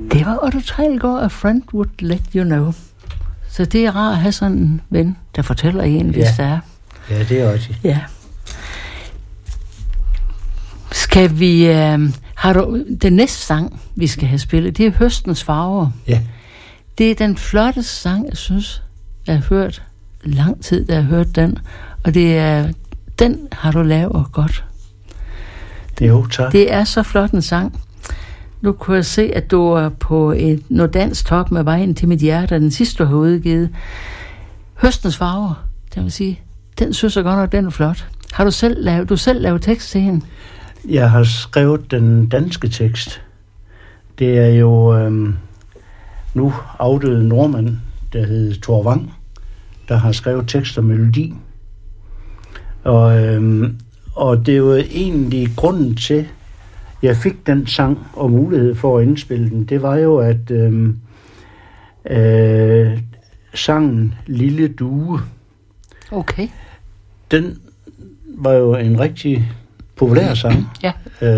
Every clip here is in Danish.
Det var Otto Teilgaard, A Friend Would Let You Know. Så det er rart at have sådan en ven, der fortæller en, hvis der er. Ja, det er rigtigt. Ja. Skal vi... har du den næste sang, vi skal have spillet? Det er Høstens Farver. Ja. Det er den flotteste sang, jeg synes, jeg har hørt lang tid, da jeg har hørt den. Og det er... Den har du lavet godt. Jo, tak. Det er så flot en sang. Nu kunne jeg se, at du er på et dansk top med Vejen til mit hjerte, den sidste, du har udgivet. Høstens Farver, det vil sige, den synes jeg godt nok, den er flot. Har du selv lavet tekst til hende? Jeg har skrevet den danske tekst. Det er jo nu afdøde nordmand, der hed Thor Wang, der har skrevet tekst og melodi. Og det er jo egentlig grunden til, jeg fik den sang og mulighed for at indspille den. Det var jo, at sangen Lille Due, okay, den var jo en rigtig populær sang. Ja.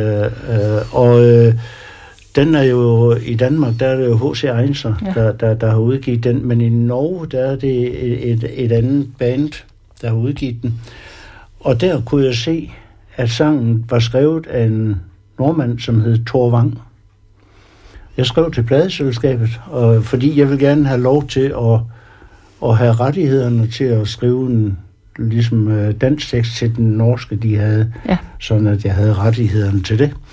Den er jo i Danmark, der er det jo H.C. Einser, der har udgivet den, men i Norge, der er det et andet band, der har udgivet den. Og der kunne jeg se, at sangen var skrevet af en nordmand, som hed Thor Wang. Jeg skrev til pladeselskabet, fordi jeg vil gerne have lov til at have rettighederne til at skrive en ligesom dansk tekst til den norske, de havde, sådan at jeg havde rettighederne til det.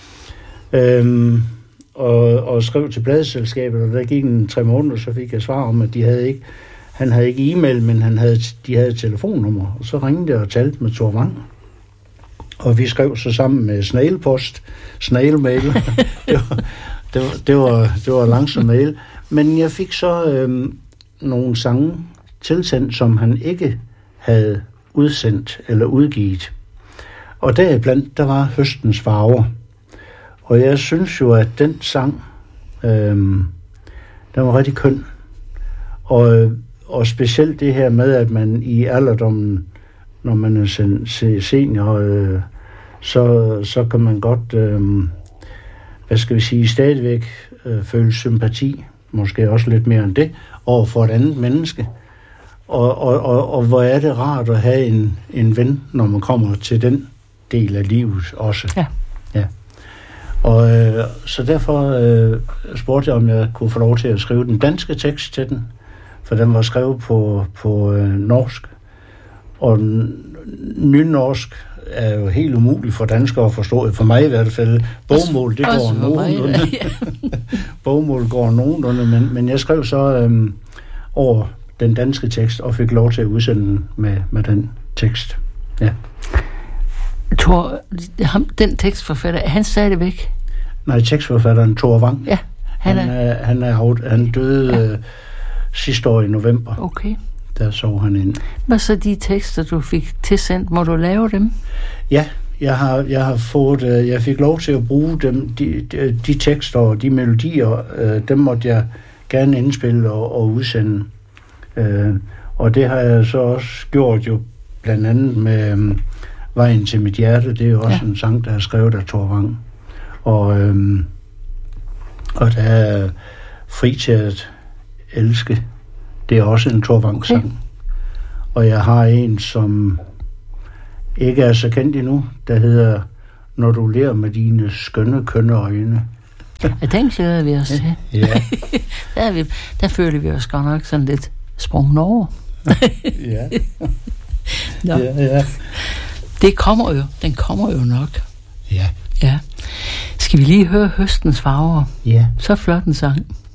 Og skrev til pladeselskabet, og der gik 3 måneder, så fik jeg svar om, at han havde ikke e-mail, men de havde telefonnummer, og så ringede jeg og talte med Thor Wang. Og vi skrev så sammen med snailmail. det var langsom mail. Men jeg fik så nogle sange tilsendt, som han ikke havde udsendt eller udgivet. Og deriblandt, der var Høstens Farver. Og jeg synes jo, at den sang, den var rigtig køn. Og specielt det her med, at man i alderdommen, når man er senior, så kan man godt, stadigvæk føle sympati, måske også lidt mere end det, over for et andet menneske. Og hvor er det rart at have en ven, når man kommer til den del af livet også. Ja. Og så derfor spurgte jeg, om jeg kunne få lov til at skrive den danske tekst til den, for den var skrevet på norsk. Og nynorsk er jo helt umuligt for danskere at forstå, for mig i hvert fald. Bogmål, det går nogenlunde. Bogmål går nogenlunde, men jeg skrev så over den danske tekst, og fik lov til at udsende den med den tekst. Ja. Thor, den tekstforfatter, er han stadigvæk? Nej, tekstforfatteren Thor Wang. Ja. Han døde sidste år i november. Okay. Der sov han ind. Hvad så de tekster, du fik tilsendt? Må du lave dem? Ja, jeg fik lov til at bruge dem, de tekster og de melodier, dem måtte jeg gerne indspille og udsende. Og det har jeg så også gjort jo blandt andet med Vejen til mit hjerte. Det er jo også en sang, der er skrevet af Thor Wang. Og der er Fri til at elske. Det er også en Thor Wang-sang. Okay. Og jeg har en, som ikke er så kendt endnu, der hedder Når du ler med dine skønne, kønne øjne. Ja, den glæder vi os til. Ja. der føler vi os godt nok sådan lidt sprungen over. Ja. Ja. Den kommer jo nok. Ja. Ja. Skal vi lige høre Høstens Farver? Ja. Så flot en sang.